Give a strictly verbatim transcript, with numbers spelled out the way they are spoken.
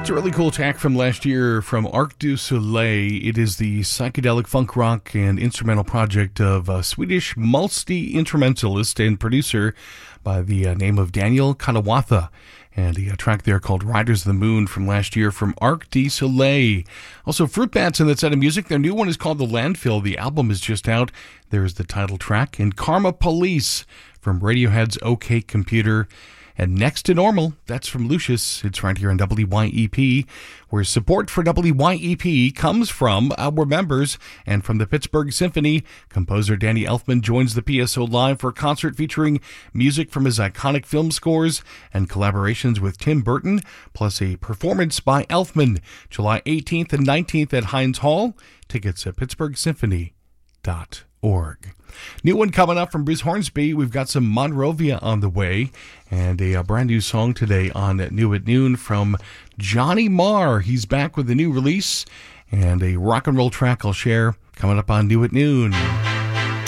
It's a really cool track from last year from Arc du Soleil. It is the psychedelic funk rock and instrumental project of a Swedish multi-instrumentalist and producer by the uh, name of Daniel Katawatha. And the uh, track there called Riders of the Moon from last year from Arc du Soleil. Also, Fruit Bats in that set of music. Their new one is called The Landfill. The album is just out. There's the title track. And Karma Police from Radiohead's OK Computer. And Next to Normal, that's from Lucius. It's right here on W Y E P, where support for W Y E P comes from our members and from the Pittsburgh Symphony. Composer Danny Elfman joins the P S O live for a concert featuring music from his iconic film scores and collaborations with Tim Burton, plus a performance by Elfman, July eighteenth and nineteenth at Heinz Hall. Tickets at pittsburgh symphony dot org. New one coming up from Bruce Hornsby. We've got some Monrovia on the way, and a, a brand new song today on New at Noon from Johnny Marr. He's back with a new release and a rock and roll track I'll share coming up on New at Noon.